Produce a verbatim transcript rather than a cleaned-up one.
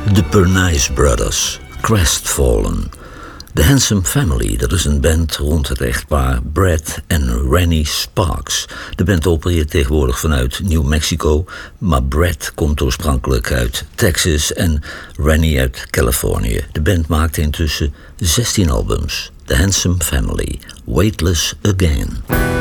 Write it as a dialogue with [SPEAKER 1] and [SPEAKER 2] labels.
[SPEAKER 1] De Pernice Brothers, Crestfallen. The Handsome Family, dat is een band rond het echtpaar Brad en Rennie Sparks. De band opereert tegenwoordig vanuit New Mexico, maar Brad komt oorspronkelijk uit Texas en Rennie uit Californië. De band maakte intussen zestien albums. The Handsome Family, Weightless Again.